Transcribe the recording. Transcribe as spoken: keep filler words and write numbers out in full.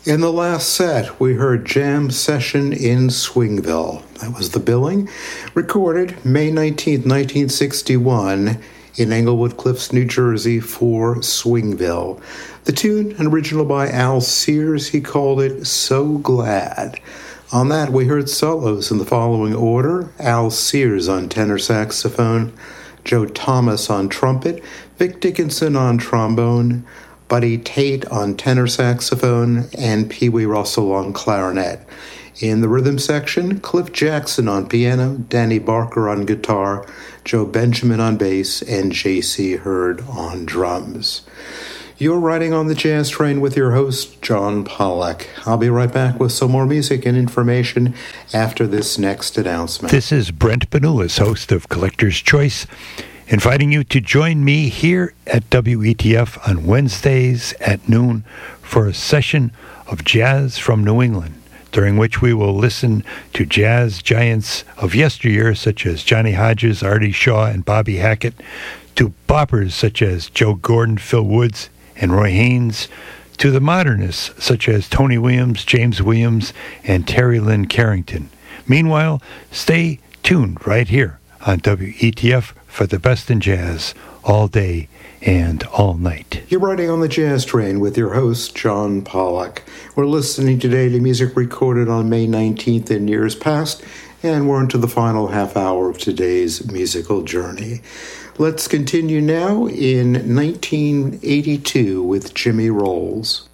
In the last set, we heard Jam Session in Swingville. That was the billing. Recorded May nineteenth, nineteen sixty-one, in Englewood Cliffs, New Jersey, for Swingville. The tune, an original by Al Sears, he called it So Glad. On that, we heard solos in the following order: Al Sears on tenor saxophone, Joe Thomas on trumpet, Vic Dickinson on trombone, Buddy Tate on tenor saxophone, and Pee Wee Russell on clarinet. In the rhythm section, Cliff Jackson on piano, Danny Barker on guitar, Joe Benjamin on bass, and J C Hurd on drums. You're riding on the Jazz Train with your host, John Pollack. I'll be right back with some more music and information after this next announcement. This is Brent Benulis, host of Collector's Choice, inviting you to join me here at W E T F on Wednesdays at noon for a session of jazz from New England, during which we will listen to jazz giants of yesteryear such as Johnny Hodges, Artie Shaw, and Bobby Hackett, to boppers such as Joe Gordon, Phil Woods, and Roy Haynes, to the modernists such as Tony Williams, James Williams, and Terry Lynn Carrington. Meanwhile, stay tuned right here on W E T F for the best in jazz all day and all night. You're riding on the Jazz Train with your host, John Pollack. We're listening today to music recorded on May nineteenth in years past, and we're into the final half hour of today's musical journey. Let's continue now in nineteen eighty-two with Jimmy Rolls.